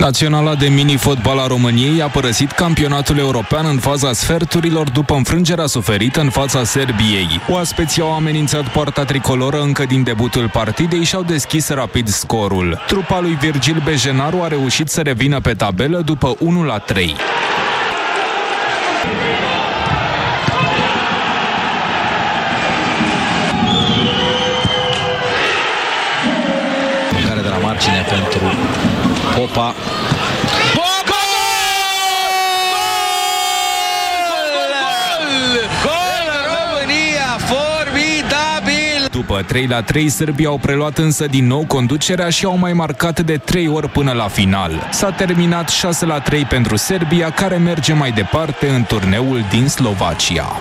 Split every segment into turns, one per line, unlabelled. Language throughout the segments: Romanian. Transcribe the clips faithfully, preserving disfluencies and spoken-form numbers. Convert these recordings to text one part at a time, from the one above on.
Naționala de mini-fotbal a României a părăsit campionatul european în faza sferturilor după înfrângerea suferită în fața Serbiei. Oaspeții au amenințat poarta tricoloră încă din debutul partidei și au deschis rapid scorul. Trupa lui Virgil Bejenaru a reușit să revină pe tabelă după unu la trei.
Care de la margine pentru Popa. Popa! Gol! Gol! România! Formidabil!
După trei la trei, sârbii au preluat însă din nou conducerea și au mai marcat de trei ori până la final. S-a terminat șase la trei pentru Serbia, care merge mai departe în turneul din Slovacia.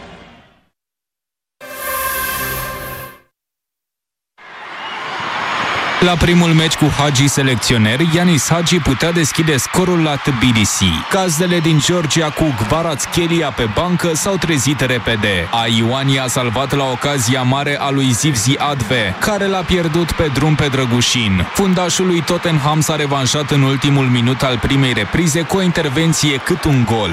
La primul meci cu Hagi selecționeri, Yanis Hagi putea deschide scorul la Tbilisi. Gazdele din Georgia cu Kvaratskhelia pe bancă s-au trezit repede. Ioani a salvat la ocazia mare a lui Zivzi Adve, care l-a pierdut pe drum pe Drăgușin. Fundașul lui Tottenham s-a revanșat în ultimul minut al primei reprize cu o intervenție cât un gol.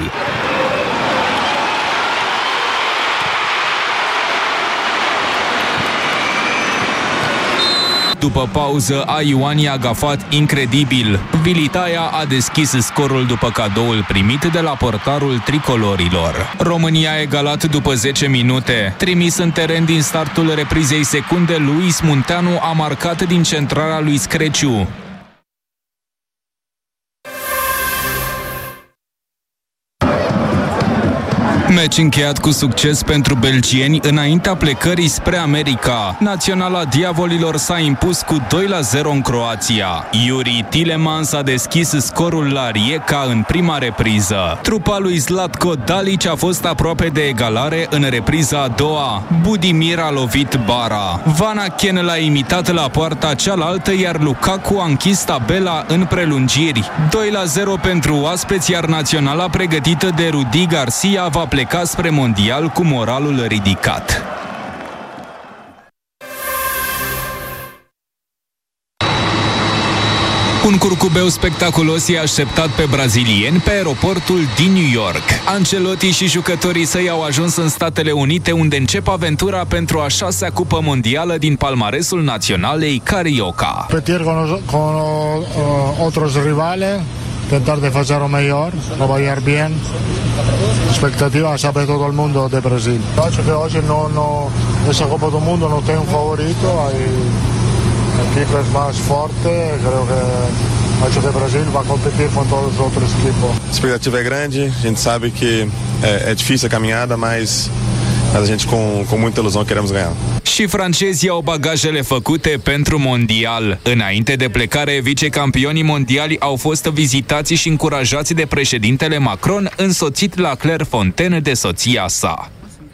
După pauză, Ioani a gafat incredibil. Vilitaia a deschis scorul după cadoul primit de la portarul tricolorilor. România a egalat după zece minute. Trimis în teren din startul reprizei secunde, Luis Munteanu a marcat din centrarea lui Screciu. Meci încheiat cu succes pentru belgieni înaintea plecării spre America. Naționala Diavolilor s-a impus cu doi la zero în Croația. Yuri Tillemans a deschis scorul la Rijeka în prima repriză. Trupa lui Zlatko Dalic a fost aproape de egalare în repriza a doua. Budimir a lovit bara. Van Aken l-a imitat la poarta cealaltă, iar Lukaku a închis tabela în prelungiri. doi la zero pentru oaspeți, iar naționala pregătită de Rudi Garcia va pleca pleca spre mondial cu moralul ridicat. Un curcubeu spectaculos i-a așteptat pe brazilieni pe aeroportul din New York. Ancelotti și jucătorii săi au ajuns în Statele Unite, unde încep aventura pentru a șasea cupă mondială din palmaresul naționalei Carioca.
Competir con, con uh, otros rivales, tentar de hacer lo mejor, trabajar bien. Expectativa sabe todo el mundo de Brasil. Acho que hoy no, no, esa Copa do Mundo no tem un favorito, hay equipos más fuertes, creo que acho que Brasil va competir con todos os outros equipos.
A expectativa é grande, a gente sabe que é, é difícil a caminhada, mas Mas a gente com, com muita ilusão queremos ganhar.
Și francezii au bagajele făcute pentru mondial. Înainte de plecare, vicecampionii mondiali au fost vizitați și încurajați de președintele Macron, însoțit la Clairefontaine de soția sa.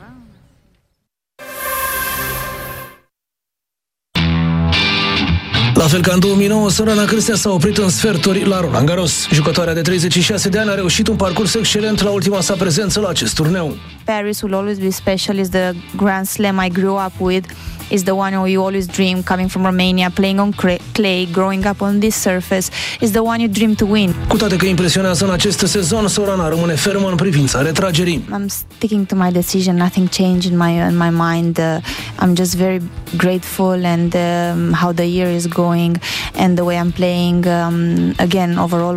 La fel ca în două mii nouă, Sorana Cârstea s-a oprit în sferturi la Roland Garros. Jucătoarea de treizeci și șase de ani a reușit un parcurs excelent la ultima sa prezență la acest turneu.
Paris will always be special. Is the Grand Slam I grew up with. Is the one you always dream, coming from Romania, playing on clay, growing up on this surface. Is the one you dream to win.
Cu toate că impresionează în acest sezon, Sorana rămâne fermă în privința retragerii.
I'm sticking to my decision. Nothing changed in my in my mind. Uh, I'm just very grateful and um, how the year is going and the way I'm playing. Um, again, overall